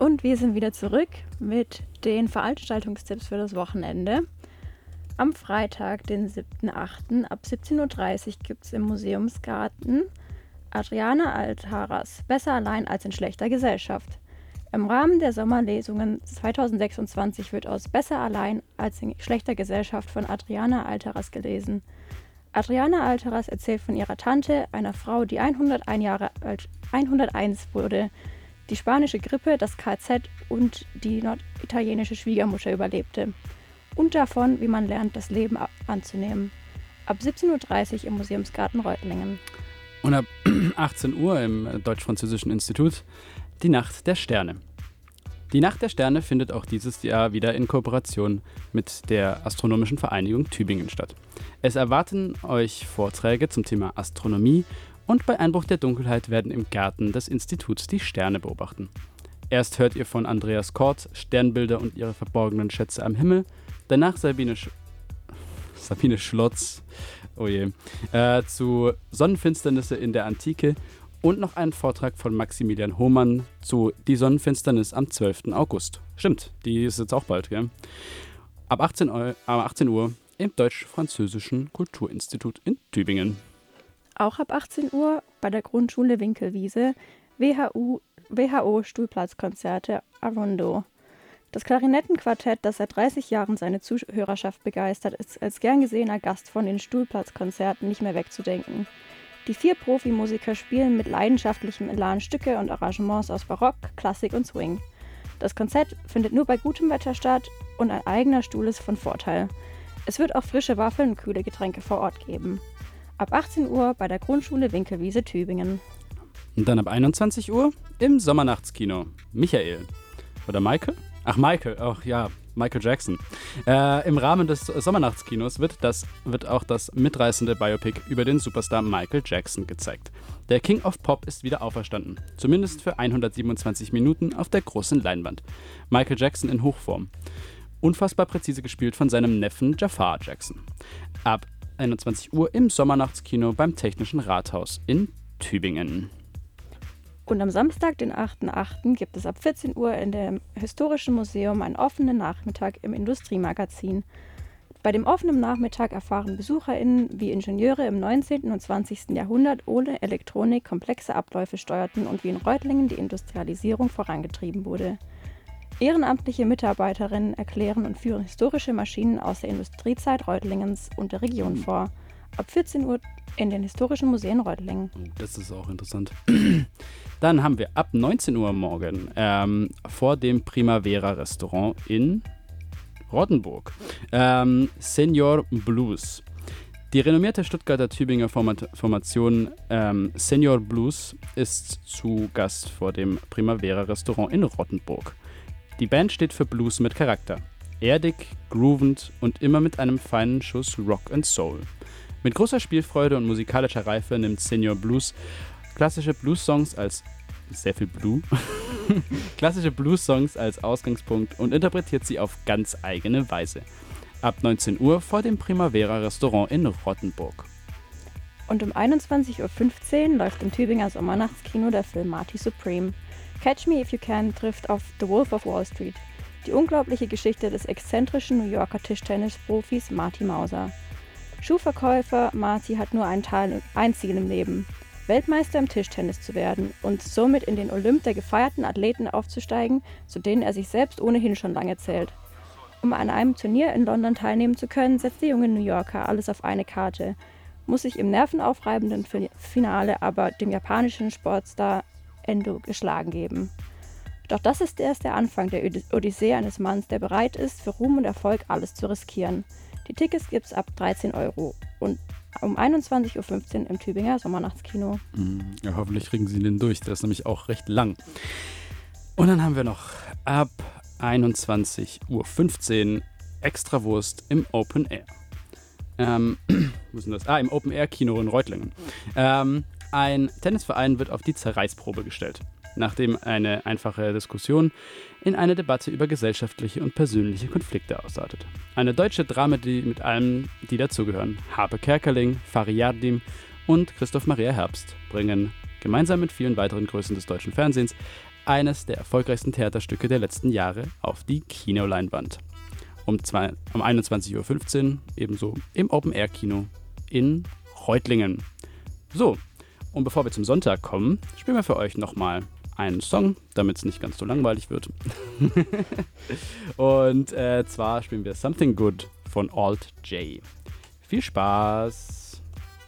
Und wir sind wieder zurück mit den Veranstaltungstipps für das Wochenende. Am Freitag, den 7.8. ab 17.30 Uhr gibt es im Museumsgarten Adriana Altaras, Besser allein als in schlechter Gesellschaft. Im Rahmen der Sommerlesungen 2026 wird aus Besser allein als in schlechter Gesellschaft von Adriana Altaras gelesen. Adriana Altaras erzählt von ihrer Tante, einer Frau, die 101 wurde, die spanische Grippe, das KZ und die norditalienische Schwiegermutter überlebte. Und davon, wie man lernt, das Leben anzunehmen. Ab 17.30 Uhr im Museumsgarten Reutlingen. Und ab 18 Uhr im Deutsch-Französischen Institut die Nacht der Sterne. Die Nacht der Sterne findet auch dieses Jahr wieder in Kooperation mit der Astronomischen Vereinigung Tübingen statt. Es erwarten euch Vorträge zum Thema Astronomie und bei Einbruch der Dunkelheit werden im Garten des Instituts die Sterne beobachten. Erst hört ihr von Andreas Kort Sternbilder und ihre verborgenen Schätze am Himmel, danach Sabine Schlotz zu Sonnenfinsternisse in der Antike und noch einen Vortrag von Maximilian Hohmann zu Die Sonnenfinsternis am 12. August. Stimmt, die ist jetzt auch bald, gell? Ab 18 Uhr im Deutsch-Französischen Kulturinstitut in Tübingen. Auch ab 18 Uhr bei der Grundschule Winkelwiese WHO-Stuhlplatzkonzerte Arundo. Das Klarinettenquartett, das seit 30 Jahren seine Zuhörerschaft begeistert, ist als gern gesehener Gast von den Stuhlplatzkonzerten nicht mehr wegzudenken. Die 4 Profimusiker spielen mit leidenschaftlichem Elan Stücke und Arrangements aus Barock, Klassik und Swing. Das Konzert findet nur bei gutem Wetter statt und ein eigener Stuhl ist von Vorteil. Es wird auch frische Waffeln und kühle Getränke vor Ort geben. Ab 18 Uhr bei der Grundschule Winkelwiese Tübingen. Und dann ab 21 Uhr im Sommernachtskino. Michael. Oder Michael? Ach, Michael. Ach ja, Michael Jackson. Im Rahmen des Sommernachtskinos wird auch das mitreißende Biopic über den Superstar Michael Jackson gezeigt. Der King of Pop ist wieder auferstanden. Zumindest für 127 Minuten auf der großen Leinwand. Michael Jackson in Hochform. Unfassbar präzise gespielt von seinem Neffen Jafar Jackson. Ab 21 Uhr im Sommernachtskino beim Technischen Rathaus in Tübingen. Und am Samstag, den 8.8., gibt es ab 14 Uhr in dem Historischen Museum einen offenen Nachmittag im Industriemagazin. Bei dem offenen Nachmittag erfahren BesucherInnen, wie Ingenieure im 19. und 20. Jahrhundert ohne Elektronik komplexe Abläufe steuerten und wie in Reutlingen die Industrialisierung vorangetrieben wurde. Ehrenamtliche Mitarbeiterinnen erklären und führen historische Maschinen aus der Industriezeit Reutlingens und der Region vor. Ab 14 Uhr in den Historischen Museen Reutlingen. Das ist auch interessant. Dann haben wir ab 19 Uhr morgen vor dem Primavera Restaurant in Rottenburg Senior Blues. Die renommierte Stuttgarter Tübinger Formation Senior Blues ist zu Gast vor dem Primavera Restaurant in Rottenburg. Die Band steht für Blues mit Charakter. Erdig, groovend und immer mit einem feinen Schuss Rock and Soul. Mit großer Spielfreude und musikalischer Reife nimmt Senior Blues klassische Blues-Songs als klassische Blues-Songs als Ausgangspunkt und interpretiert sie auf ganz eigene Weise. Ab 19 Uhr vor dem Primavera Restaurant in Rottenburg. Und um 21.15 Uhr läuft im Tübinger Sommernachtskino der Film Marty Supreme. Catch Me If You Can trifft auf The Wolf of Wall Street, die unglaubliche Geschichte des exzentrischen New Yorker Tischtennisprofis Marty Mauser. Schuhverkäufer Marty hat nur einen einzigen im Leben: Weltmeister im Tischtennis zu werden und somit in den Olymp der gefeierten Athleten aufzusteigen, zu denen er sich selbst ohnehin schon lange zählt. Um an einem Turnier in London teilnehmen zu können, setzt der junge New Yorker alles auf eine Karte, muss sich im nervenaufreibenden Finale aber dem japanischen Sportstar Endo geschlagen geben. Doch das ist erst der Anfang der Odyssee eines Mannes, der bereit ist, für Ruhm und Erfolg alles zu riskieren. Die Tickets gibt's ab 13 € und um 21.15 Uhr im Tübinger Sommernachtskino. Ja, hoffentlich kriegen sie den durch, der ist nämlich auch recht lang. Und dann haben wir noch ab 21.15 Uhr Extrawurst im Open Air. Wo ist denn das? Im Open Air Kino in Reutlingen. Ein Tennisverein wird auf die Zerreißprobe gestellt, nachdem eine einfache Diskussion in eine Debatte über gesellschaftliche und persönliche Konflikte ausartet. Eine deutsche Dramedy mit allen, die dazugehören. Harpe Kerkeling, Fari Yardim und Christoph Maria Herbst bringen gemeinsam mit vielen weiteren Größen des deutschen Fernsehens eines der erfolgreichsten Theaterstücke der letzten Jahre auf die Kinoleinwand. Um 21:15 Uhr ebenso im Open-Air-Kino in Reutlingen. So, und bevor wir zum Sonntag kommen, spielen wir für euch nochmal einen Song, damit es nicht ganz so langweilig wird. Und zwar spielen wir Something Good von Alt J. Viel Spaß!